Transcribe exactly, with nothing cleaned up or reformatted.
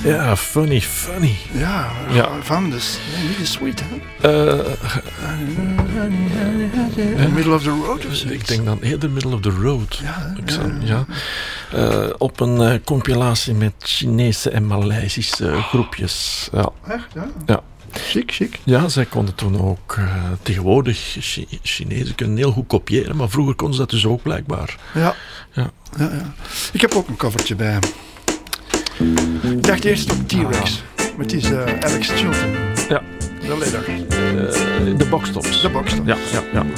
Ja, funny, funny. Ja, Ja. van dus. Nee, niet de sweet, hè? Uh, In the middle of the road of ik zoiets. denk dan eerder middle of the road. Ja, Ik ja, zou- ja. ja. Uh, op een uh, compilatie met Chinese en Maleisische uh, groepjes. Ja. Echt, ja? Ja. Chic, chic. Ja, zij konden toen ook uh, tegenwoordig Chi- Chinezen kunnen heel goed kopiëren, maar vroeger konden ze dat dus ook blijkbaar. Ja. Ja. Ja, ja. Ik heb ook een covertje bij hem. Ik dacht eerst op T-Rex, maar het is uh, Alex Chilton. Ja. De leider. Uh, de boxtops. De boxtops. Ja, ja, ja.